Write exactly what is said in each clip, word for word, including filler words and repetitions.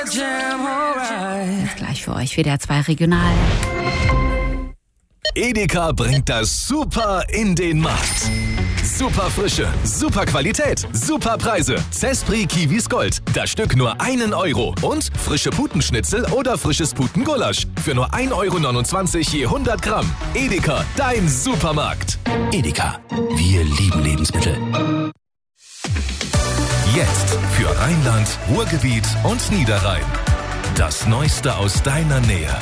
Jetzt gleich für euch W D R zwei Regional. Edeka bringt das Super in den Markt. Super Frische, super Qualität, super Preise. Zespri Kiwis Gold. Das Stück nur einen Euro. Und frische Putenschnitzel oder frisches Putengulasch. Für nur ein Euro neunundzwanzig je hundert Gramm. Edeka, dein Supermarkt. Edeka, wir lieben Lebensmittel. Jetzt für Rheinland, Ruhrgebiet und Niederrhein. Das Neueste aus deiner Nähe.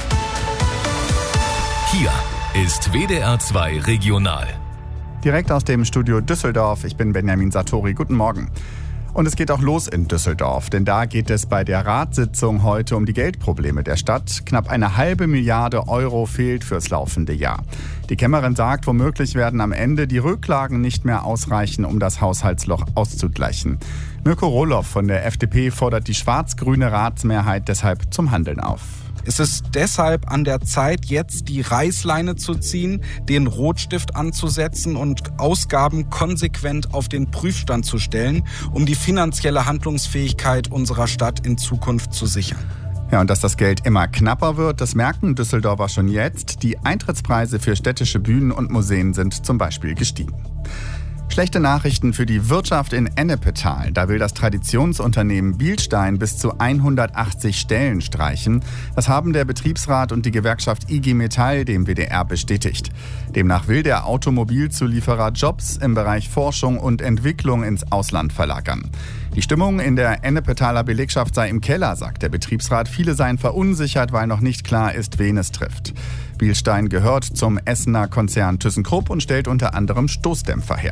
Hier ist W D R zwei Regional. Direkt aus dem Studio Düsseldorf. Ich bin Benjamin Sartori. Guten Morgen. Und es geht auch los in Düsseldorf, denn da geht es bei der Ratssitzung heute um die Geldprobleme der Stadt. Knapp eine halbe Milliarde Euro fehlt fürs laufende Jahr. Die Kämmerin sagt, womöglich werden am Ende die Rücklagen nicht mehr ausreichen, um das Haushaltsloch auszugleichen. Mirko Rohloff von der F D P fordert die schwarz-grüne Ratsmehrheit deshalb zum Handeln auf. Es ist deshalb an der Zeit, jetzt die Reißleine zu ziehen, den Rotstift anzusetzen und Ausgaben konsequent auf den Prüfstand zu stellen, um die finanzielle Handlungsfähigkeit unserer Stadt in Zukunft zu sichern. Ja, und dass das Geld immer knapper wird, das merken Düsseldorfer schon jetzt. Die Eintrittspreise für städtische Bühnen und Museen sind zum Beispiel gestiegen. Schlechte Nachrichten für die Wirtschaft in Ennepetal. Da will das Traditionsunternehmen Bilstein bis zu hundertachtzig Stellen streichen. Das haben der Betriebsrat und die Gewerkschaft I G Metall dem W D R bestätigt. Demnach will der Automobilzulieferer Jobs im Bereich Forschung und Entwicklung ins Ausland verlagern. Die Stimmung in der Ennepetaler Belegschaft sei im Keller, sagt der Betriebsrat. Viele seien verunsichert, weil noch nicht klar ist, wen es trifft. Bilstein gehört zum Essener Konzern ThyssenKrupp und stellt unter anderem Stoßdämpfer her.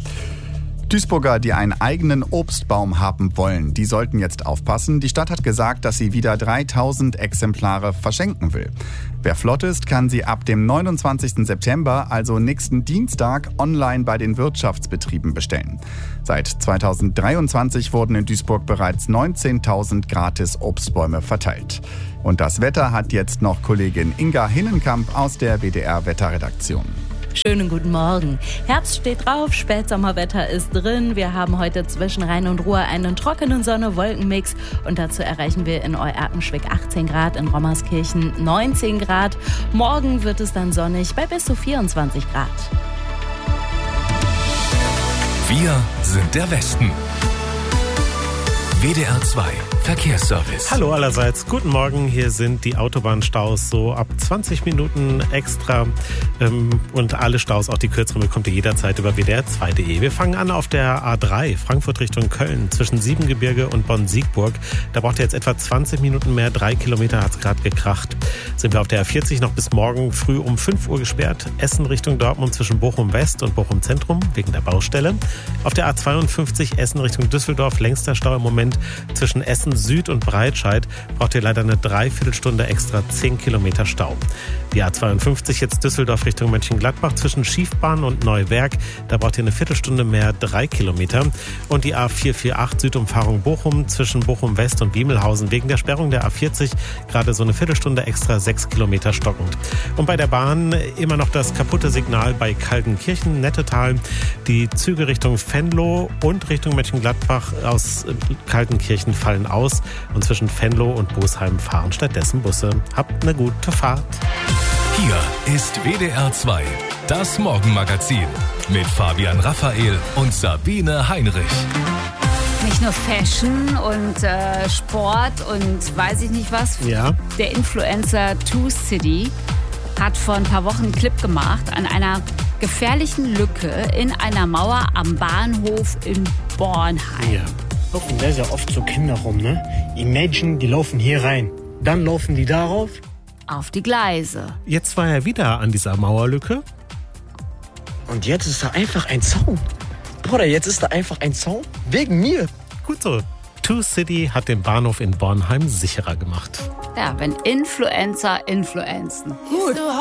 Duisburger, die einen eigenen Obstbaum haben wollen, die sollten jetzt aufpassen. Die Stadt hat gesagt, dass sie wieder dreitausend Exemplare verschenken will. Wer flott ist, kann sie ab dem neunundzwanzigsten September, also nächsten Dienstag, online bei den Wirtschaftsbetrieben bestellen. Seit zweitausenddreiundzwanzig wurden in Duisburg bereits neunzehntausend gratis Obstbäume verteilt. Und das Wetter hat jetzt noch Kollegin Inga Hinnenkamp aus der W D R-Wetterredaktion. Schönen guten Morgen. Herbst steht drauf, Spätsommerwetter ist drin. Wir haben heute zwischen Rhein und Ruhr einen trockenen Sonne-Wolken-Mix. Und dazu erreichen wir in Eu-Erkenschwick achtzehn Grad, in Rommerskirchen neunzehn Grad. Morgen wird es dann sonnig bei bis zu vierundzwanzig Grad. Wir sind der Westen. W D R zwei Verkehrsservice. Hallo allerseits, guten Morgen. Hier sind die Autobahnstaus so ab zwanzig Minuten extra. Ähm, und alle Staus, auch die kürzeren, bekommt ihr jederzeit über W D R zwei Punkt de. Wir fangen an auf der A drei, Frankfurt Richtung Köln, zwischen Siebengebirge und Bonn-Siegburg. Da braucht ihr jetzt etwa zwanzig Minuten mehr, drei Kilometer hat es gerade gekracht. Sind wir auf der A vierzig noch bis morgen früh um fünf Uhr gesperrt. Essen Richtung Dortmund zwischen Bochum West und Bochum Zentrum wegen der Baustelle. Auf der A zweiundfünfzig Essen Richtung Düsseldorf, längster Stau im Moment zwischen Essen Süd und Breitscheid, braucht ihr leider eine Dreiviertelstunde extra, zehn Kilometer Stau. Die A zweiundfünfzig jetzt Düsseldorf Richtung Mönchengladbach zwischen Schiefbahn und Neuwerk, da braucht ihr eine Viertelstunde mehr, drei Kilometer. Und die A vierhundertachtzig Südumfahrung Bochum zwischen Bochum West und Wiemelhausen wegen der Sperrung der A vierzig gerade so eine Viertelstunde extra, sechs Kilometer stockend. Und bei der Bahn immer noch das kaputte Signal bei Kaltenkirchen, Nettetal. Die Züge Richtung Venlo und Richtung Mönchengladbach aus Kaltenkirchen fallen aus und zwischen Venlo und Bosheim fahren stattdessen Busse. Habt eine gute Fahrt. Hier ist W D R zwei, das Morgenmagazin mit Fabian Raphael und Sabine Heinrich. Nicht nur Fashion und äh, Sport und weiß ich nicht was. Ja. Der Influencer Two City hat vor ein paar Wochen einen Clip gemacht an einer gefährlichen Lücke in einer Mauer am Bahnhof in Bornheim. Ja. Laufen sehr, sehr oft so Kinder rum, ne? Imagine, die laufen hier rein. Dann laufen die darauf. Auf die Gleise. Jetzt war er wieder an dieser Mauerlücke. Und jetzt ist da einfach ein Zaun. Bruder, jetzt ist da einfach ein Zaun. Wegen mir. Gut so. Two City hat den Bahnhof in Bornheim sicherer gemacht. Ja, wenn Influencer influenzen. Gut.